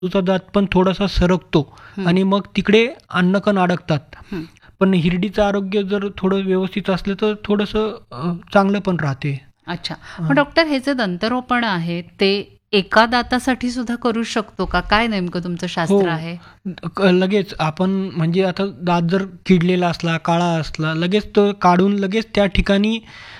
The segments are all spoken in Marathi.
तुझा दात पण थोडासा सरकतो आणि मग तिकडे अन्नकण अडकतात. पण हिरडीचं आरोग्य जर थोडं व्यवस्थित असलं तर थोडंसं चांगलं पण राहते. अच्छा. मग डॉक्टर, हे जे दंतरोपण आहे ते एका दातासाठी सुद्धा करू शकतो का? काय नेमकं तुमचं शास्त्र आहे? लगेच आपण म्हणजे आता दात जर किडलेला असला, काळा असला, लगेच तो काढून लगेच त्या ठिकाणी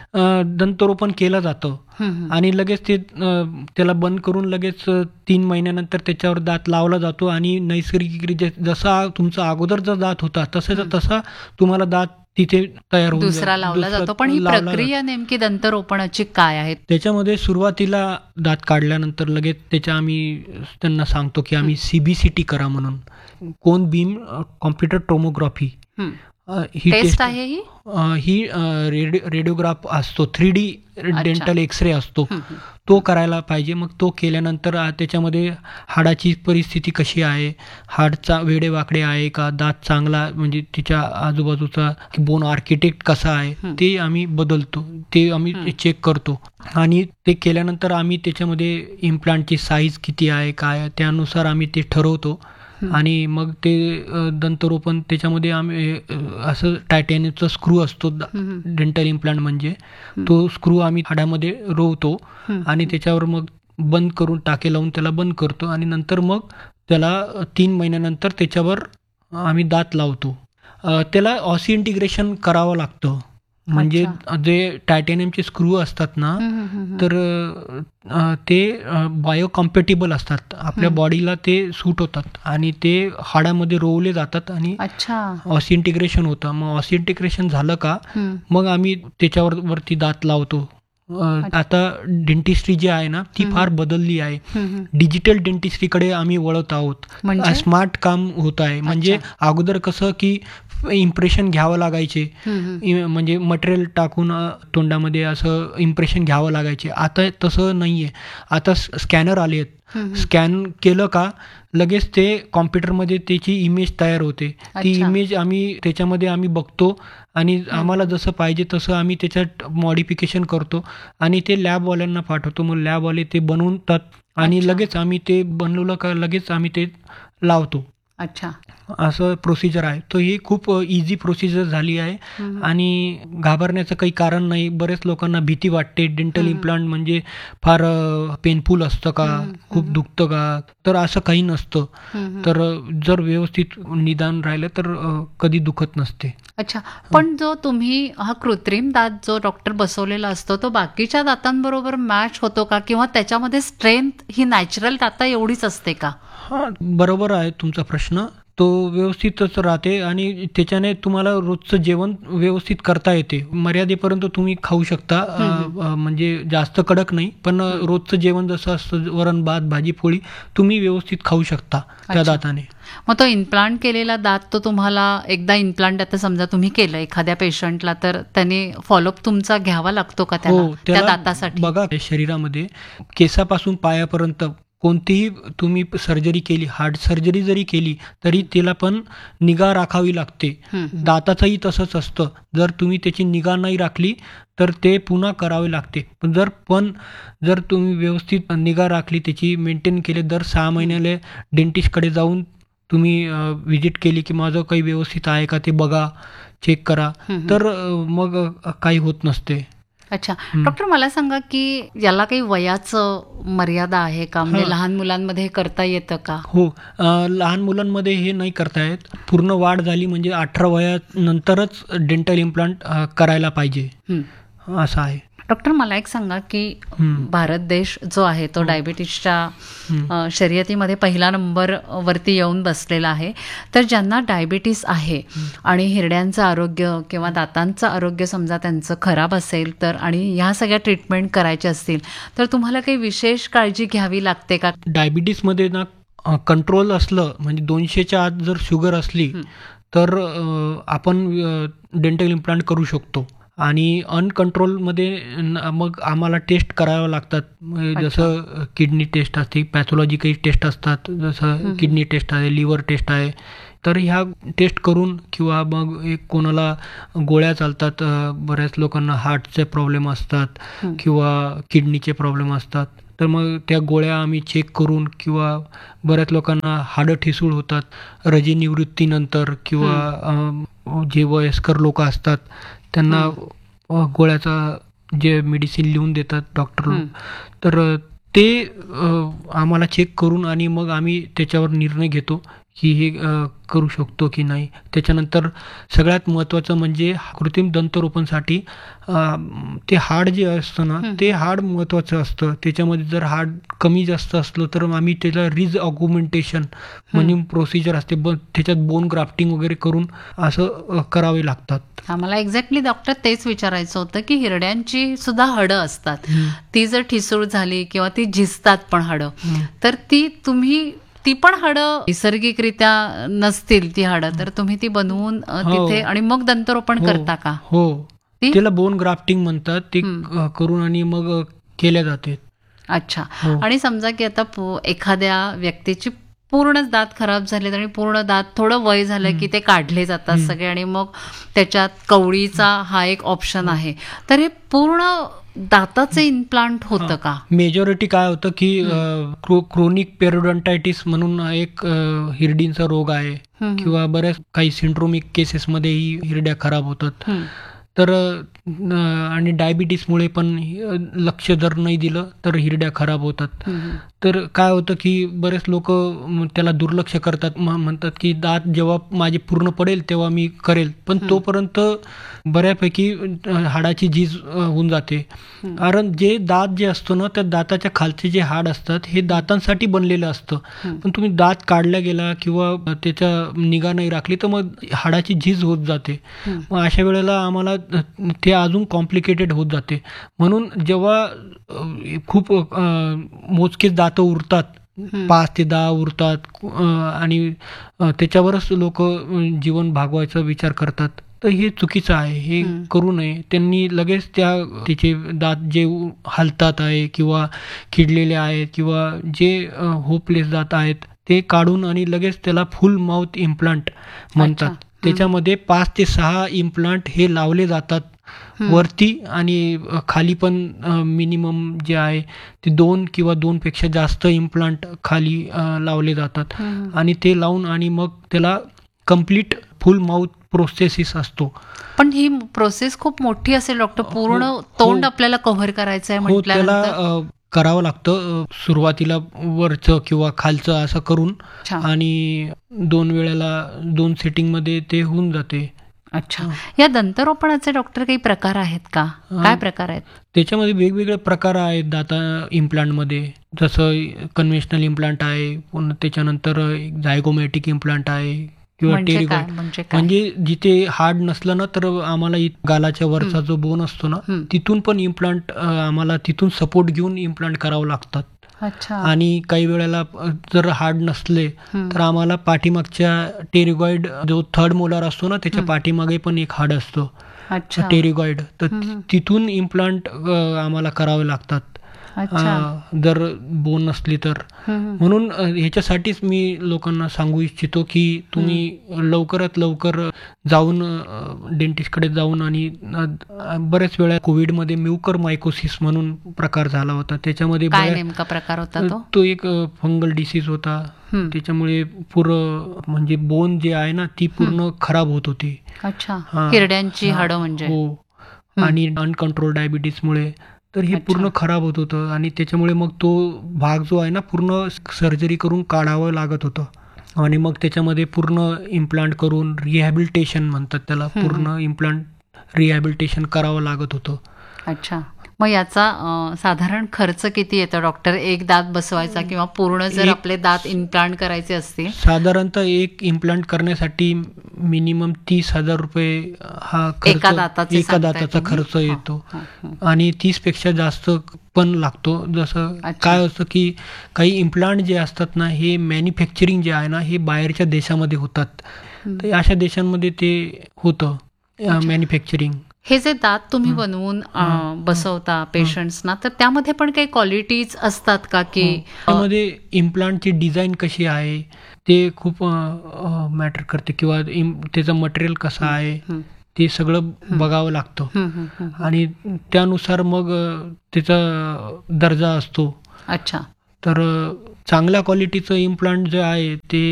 दंतरोपण केलं जातं आणि लगेच ते त्याला बंद करून लगेच 3 महिन्यानंतर त्याच्यावर दात लावला जातो आणि नैसर्गिकरित्या जसा तुमचा अगोदरचा दात होता तसाचा तसा तुम्हाला दात तिथे तयार होऊन दुसरा लावला जातो. पण ही प्रक्रिया नेमकी दंतरोपणाची काय आहे? त्याच्यामध्ये सुरुवातीला दात काढल्यानंतर लगेच आम्ही त्यांना सांगतो की आम्ही CBCT करा म्हणून, कोन बीम कॉम्प्युटर टोमोग्राफी. ही टेस्ट आहे ही रेडिओग्राफ असतो, 3D डेंटल एक्सरे असतो, तो करायला पाहिजे. मग तो केल्यानंतर त्याच्यामध्ये हाडाची परिस्थिती कशी आहे, हाडचा वेडेवाकडे आहे का, दात चांगला म्हणजे तिच्या आजूबाजूचा बोन आर्किटेक्ट कसा आहे ते आम्ही बदलतो, ते आम्ही चेक करतो. आणि ते केल्यानंतर आम्ही त्याच्यामध्ये इम्प्लांटची साईज किती आहे काय त्यानुसार आम्ही ते ठरवतो. आणि मग ते दंतरोपण त्याच्यामध्ये आम्ही असं टायटॅनियमचा स्क्रू असतो डेंटल इम्प्लांट म्हणजे, तो स्क्रू आम्ही हाडामध्ये रोवतो आणि त्याच्यावर मग बंद करून टाके लावून त्याला बंद करतो आणि नंतर मग त्याला 3 महिन्यानंतर त्याच्यावर आम्ही दात लावतो. त्याला ऑसिएंटिग्रेशन करावं लागतं. म्हणजे जे टायटॅनियमचे स्क्रू असतात ना तर ते बायोकॉम्पॅटिबल असतात, आपल्या बॉडीला ते सूट होतात आणि ते हाडामध्ये रोवले जातात आणि ऑसिएंटिग्रेशन होतं. मग ऑसिएंटिग्रेशन झालं का मग आम्ही त्याच्यावरती दात लावतो. आता डेंटिस्ट्री जी आहे ना ती फार बदलली आहे. डिजिटल डेंटिस्ट्रीकडे आम्ही वळत आहोत. स्मार्ट काम होत आहे. म्हणजे अगोदर कसं की इम्प्रेशन घ्यावं लागायचे, म्हणजे मटेरियल टाकून तोंडामध्ये असं इम्प्रेशन घ्यावं लागायचे. आता तसं नाहीये. आता स्कॅनर आले आहेत. स्कॅन केलं का लगेच ते कॉम्प्युटरमध्ये त्याची इमेज तयार होते. ती इमेज आम्ही त्याच्यामध्ये आम्ही बघतो आणि आम्हाला जसं पाहिजे तसं आम्ही त्याच्यात मॉडिफिकेशन करतो आणि ते लॅबवाल्यांना पाठवतो. मग लॅबवाले ते बनवतात आणि लगेच आम्ही ते बनवलं का लगेच आम्ही ते लावतो. असं प्रोसिजर आहे. तर ही खूप इझी प्रोसिजर झाली आहे आणि घाबरण्याचं काही कारण नाही. बरेच लोकांना भीती वाटते, डेंटल इम्प्लांट म्हणजे फार पेनफुल असतं का, खूप दुखतं का, तर असं काही नसतं. तर जर व्यवस्थित निदान राहिलं तर कधी दुखत नसते. अच्छा. पण जो तुम्ही हा कृत्रिम दात जो डॉक्टर बसवलेला असतो तो बाकीच्या दातांबरोबर मॅच होतो का, किंवा त्याच्यामध्ये स्ट्रेंथ ही नॅचरल दाता एवढीच असते का? बरोबर आहे तुमचा प्रश्न. तो व्यवस्थितच राहते आणि त्याच्याने तुम्हाला रोजचं जेवण व्यवस्थित करता येते. मर्यादेपर्यंत तुम्ही खाऊ शकता, म्हणजे जास्त कडक नाही, पण रोजचं जेवण जसं असतं वरण भात भाजी पोळी तुम्ही व्यवस्थित खाऊ शकता त्या दाताने. मग तो इम्प्लांट केलेला दात तो तुम्हाला एकदा इम्प्लांट आता समजा तुम्ही केलं एखाद्या पेशंटला, तर त्याने फॉलोअप तुमचा घ्यावा लागतो का त्या दातासाठी? बघा, शरीरामध्ये केसापासून पायापर्यंत कोणतीही तुम्ही सर्जरी केली, हार्ट सर्जरी जरी केली तरी तिला पण निगा राखावी लागते. दाताचंही तसंच असतं. जर तुम्ही त्याची निगा नाही राखली तर ते पुन्हा करावे लागते. पण जर तुम्ही व्यवस्थित निगा राखली, त्याची मेंटेन केली, दर 6 महिन्याला डेंटिस्टकडे जाऊन तुम्ही व्हिजिट केली की माझं काही व्यवस्थित आहे का ते बघा, चेक करा, तर मग काही होत नसते. अच्छा. डॉक्टर, मला सांगा की याला काही वयाचं मर्यादा आहे का? म्हणजे लहान मुलांमध्ये हे करता येतं का? हो, लहान मुलांमध्ये हे नाही करता येत. पूर्ण वाढ झाली म्हणजे 18 वयानंतरच डेंटल इम्प्लांट करायला पाहिजे, असं आहे. डॉक्टर, मला एक सांगा की भारत देश जो आहे तो डायबिटीसच्या शर्यतीमध्ये पहिला नंबर वरती येऊन बसलेला आहे. तर ज्यांना डायबिटीस आहे आणि हिरड्यांचं आरोग्य किंवा दातांचं आरोग्य समजा त्यांचं खराब असेल तर, आणि ह्या सगळ्या ट्रीटमेंट करायच्या असतील तर तुम्हाला काही विशेष काळजी घ्यावी लागते का? डायबिटीसमध्ये ना कंट्रोल असलं म्हणजे 200च्या आत जर शुगर असली तर आपण डेंटल इम्प्लांट करू शकतो. आणि अनकंट्रोलमध्ये मग आम्हाला टेस्ट कराव्या लागतात. जसं किडनी टेस्ट असते, पॅथॉलॉजिकल टेस्ट असतात, जसं किडनी टेस्ट आहे, लिव्हर टेस्ट आहे. तर ह्या टेस्ट करून किंवा मग एक कोणाला गोळ्या चालतात, बऱ्याच लोकांना हार्टचे प्रॉब्लेम असतात किंवा किडनीचे प्रॉब्लेम असतात, तर मग त्या गोळ्या आम्ही चेक करून, किंवा बऱ्याच लोकांना हाडं ठिसूळ होतात रजेनिवृत्तीनंतर, किंवा जे वयस्कर लोक असतात त्यांना गोळ्याचा जे मेडिसिन लिहून देतात डॉक्टर लोक, तर ते आम्हाला चेक करून आणि मग आम्ही त्याच्यावर निर्णय घेतो की हे करू शकतो की नाही. त्याच्यानंतर सगळ्यात महत्त्वाचं म्हणजे कृत्रिम दंतरोपणसाठी ते हाड जे असतं ना, ते हाड महत्त्वाचं असतं. त्याच्यामध्ये जर हाड कमी जास्त असलं तर आम्ही त्याला रिज ऑग्युमेंटेशन म्हणून प्रोसिजर असते, त्याच्यात बोन ग्राफ्टिंग वगैरे करून असं करावे लागतात. आम्हाला एक्झॅक्टली डॉक्टर तेच विचारायचं होतं की हिरड्यांची सुद्धा हाडं असतात, ती जर ठिसूळ झाली किंवा ती झिजतात पण हाडं, तर ती पण हाडं नैसर्गिकरित्या नसतील ती हाडं, तर तुम्ही ती बनवून तिथे आणि मग दंतरोपण करता का? हो, त्याला बोन ग्राफ्टिंग म्हणतात. ते करून आणि मग केल्या जाते. अच्छा. आणि समजा की आता एखाद्या व्यक्तीची पूर्णच दात खराब झालेत आणि पूर्ण दात थोडं वय झालं की ते काढले जातात सगळे, आणि मग त्याच्यात कवळीचा हा एक ऑप्शन आहे, तर हे पूर्ण दाताचे इम्प्लांट होतं का? मेजॉरिटी काय होतं की क्रोनिक पेरिओडोंटायटिस म्हणून एक हिरडींचा रोग आहे, किंवा बऱ्याच काही सिंड्रोमिक केसेसमध्ये ही हिरड्या खराब होतात. तर आणि डायबिटीसमुळे पण लक्ष जर नाही दिलं तर हिरड्या खराब होतात. तर काय होतं की बरेच लोक त्याला दुर्लक्ष करतात, म्हणतात की दात जेव्हा माझे पूर्ण पडेल तेव्हा मी करेल, पण तोपर्यंत बऱ्यापैकी हाडाची झीज होऊन जाते. कारण जे दात जे असतो ना, त्या दाताच्या खालचे जे हाड असतात हे दातांसाठी बनलेलं असतं, पण तुम्ही दात काढला गेला किंवा त्याच्या निगा नाही राखली तर मग हाडाची झीज होत जाते. मग अशा वेळेला आम्हाला ते अजून कॉम्प्लिकेटेड होत जाते. म्हणून जेव्हा खूप मोजकेच दातं उरतात, 5 ते 10 उरतात, आणि त्याच्यावरच लोक जीवन भागवायचा विचार करतात, तर हे चुकीचं आहे. हे करू नये. त्यांनी लगेच तिचे दात जे हालतात आहे किंवा किडलेले आहेत किंवा जे होपलेस दात आहेत ते काढून आणि लगेच त्याला फुल माउथ इम्प्लांट म्हणतात. त्याच्यामध्ये 5 ते 6 इम्प्लांट हे लावले जातात वरती, आणि खाली पण मिनिमम जे आहे ते 2 किंवा 2 पेक्षा जास्त इम्प्लांट खाली लावले जातात, आणि ते लावून आणि मग त्याला कम्प्लीट फुल माउथ प्रोसेसिस असतो. पण ही प्रोसेस खूप मोठी असेल डॉक्टर, पूर्ण तोंड आपल्याला कव्हर करायचं आहे म्हटल्यानंतर त्याला करावं लागतं. सुरुवातीला वरचं किंवा खालचं असं करून, आणि 2 वेळेला 2 सेटिंगमध्ये ते होऊन जाते. अच्छा. या दंतरोपणाचे डॉक्टर काही प्रकार आहेत का? काय प्रकार आहेत? त्याच्यामध्ये वेगवेगळे प्रकार आहेत दाता इम्प्लांटमध्ये. जसं कन्व्हेन्शनल इम्प्लांट आहे, पुन्हा त्याच्यानंतर झायगोमॅटिक इम्प्लांट आहे, किंवा टेरिगॉइड, म्हणजे जिथे हाड नसलं ना तर आम्हाला गालाच्या वरचा जो बोन असतो ना तिथून पण इम्प्लांट आम्हाला तिथून सपोर्ट घेऊन इम्प्लांट करावं लागतात. आणि काही वेळेला जर हाड नसले तर आम्हाला पाठीमागच्या टेरिगॉइड जो 3rd मोलार असतो ना त्याच्या पाठीमागे पण एक हाड असतो टेरिगॉइड, तर तिथून इम्प्लांट आम्हाला करावे लागतात जर बोन नसली तर. म्हणून ह्याच्यासाठीच मी लोकांना सांगू इच्छितो की तुम्ही लवकरात लवकर जाऊन डेंटिस्टकडे जाऊन, आणि बऱ्याच वेळा कोविडमध्ये म्युकर मायकोसिस म्हणून प्रकार झाला होता. त्याच्यामध्ये नेमका प्रकार होता तो एक फंगल डिसीज होता. त्याच्यामुळे म्हणजे बोन जे आहे ना ती पूर्ण खराब होत होती. हिरड्यांची हाडं म्हणजे. हो, आणि अनकंट्रोल डायबिटीसमुळे तर हे पूर्ण खराब होत होतं, आणि त्याच्यामुळे मग तो भाग जो आहे ना पूर्ण सर्जरी करून काढावं लागत होतं, आणि मग त्याच्यामध्ये पूर्ण इम्प्लांट करून रिहॅबिलिटेशन म्हणतात त्याला, पूर्ण इम्प्लांट रिहॅबिलिटेशन करावं लागत होतं. अच्छा. मग याचा साधारण खर्च किती येतो डॉक्टर, एक दात बसवायचा किंवा पूर्ण जर आपले दात इम्प्लांट करायचे असतील? साधारणतः एक इम्प्लांट करण्यासाठी मिनिमम 30,000 रुपये हा एका दाताचा खर्च येतो, आणि 30 पेक्षा जास्त पण लागतो. जसं काय असतं की काही इम्प्लांट जे असतात ना हे मॅन्युफॅक्चरिंग जे आहे ना हे बाहेरच्या देशामध्ये होतात, तर अशा देशांमध्ये ते होतं मॅन्युफॅक्चरिंग. हे जे दात तुम्ही बनवून बसवता पेशंट्सना, तर त्यामध्ये पण काही क्वालिटीज असतात का? की त्यामध्ये इम्प्लांटची डिझाईन कशी आहे ते खूप मॅटर करते, किंवा त्याचं मटेरियल कसं आहे ते सगळं बघावं लागतं, आणि त्यानुसार मग त्याचा दर्जा असतो. अच्छा. तर चांगल्या क्वालिटीचं इम्प्लांट जे आहे ते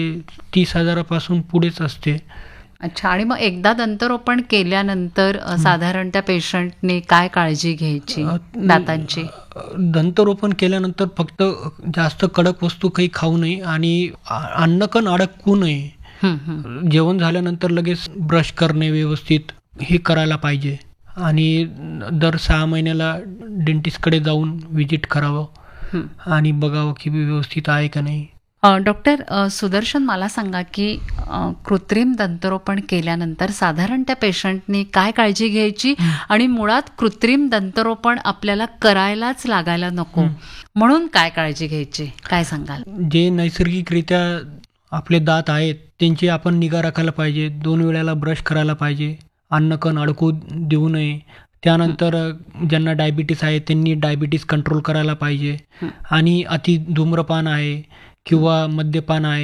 30,000 पुढेच असते. अच्छा. आणि मग एकदा दंतरोपण केल्यानंतर साधारण त्या पेशंटने काय काळजी घ्यायची दातांची? दंतरोपण केल्यानंतर फक्त जास्त कडक वस्तू काही खाऊ नये आणि अन्नकण अडकू नये. जेवण झाल्यानंतर लगेच ब्रश करणे व्यवस्थित हे करायला पाहिजे आणि दर 6 महिन्याला डेंटिस्टकडे जाऊन व्हिजिट करावं आणि बघावं की व्यवस्थित आहे का नाही. डॉक्टर सुदर्शन, मला सांगा की कृत्रिम दंतरोपण केल्यानंतर साधारण त्या पेशंटनी काय काळजी घ्यायची आणि मुळात कृत्रिम दंतरोपण आपल्याला करायलाच लागायला नको म्हणून काय काळजी घ्यायची, काय सांगाल? जे नैसर्गिकरित्या आपले दात आहेत त्यांची आपण निगा राखायला पाहिजे. 2 वेळेला ब्रश करायला पाहिजे. अन्नकण अडकू देऊ नये. त्यानंतर ज्यांना डायबिटीस आहे त्यांनी डायबिटीस कंट्रोल करायला पाहिजे आणि अति धूम्रपान आहे किंवा मद्यपान आहे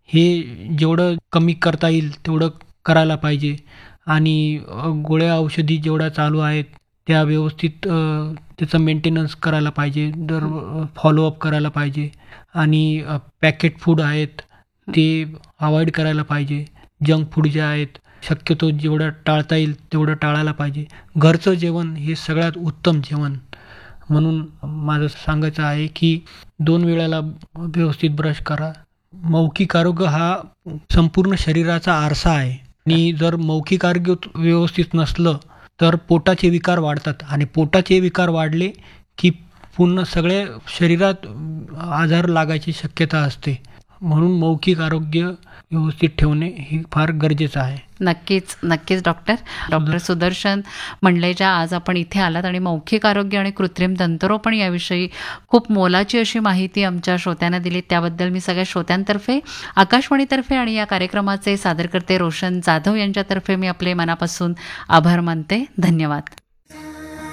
हे जेवढं कमी करता येईल तेवढं करायला पाहिजे आणि गोळ्या औषधी जेवढ्या चालू आहेत त्या व्यवस्थित त्याचं मेंटेनन्स करायला पाहिजे. दर फॉलोअप करायला पाहिजे आणि पॅकेट फूड आहेत ते अवॉइड करायला पाहिजे. जंक फूड जे आहेत शक्यतो जेवढं टाळता येईल तेवढं टाळायला पाहिजे. घरचं जेवण हे सगळ्यात उत्तम जेवण म्हणून माझं सांगायचं आहे की 2 वेळेला व्यवस्थित ब्रश करा. मौखिक आरोग्य हा संपूर्ण शरीराचा आरसा आहे आणि जर मौखिक आरोग्य व्यवस्थित नसलं तर पोटाचे विकार वाढतात आणि पोटाचे विकार वाढले की पूर्ण सगळे शरीरात आजार लागायची शक्यता असते. म्हणून मौखिक आरोग्य व्यवस्थित ठेवणे हे फार गरजेचं आहे. नक्कीच नक्कीच डॉक्टर सुदर्शन मंडलेजा, आज आपण इथे आलात आणि मौखिक आरोग्य आणि कृत्रिम दंतरोपण याविषयी खूप मोलाची अशी माहिती आमच्या श्रोत्यांना दिली. त्याबद्दल मी सगळ्या श्रोत्यांतर्फे, आकाशवाणीतर्फे आणि या कार्यक्रमाचे सादरकर्ते रोशन जाधव यांच्यातर्फे मी आपले मनापासून आभार मानते. धन्यवाद.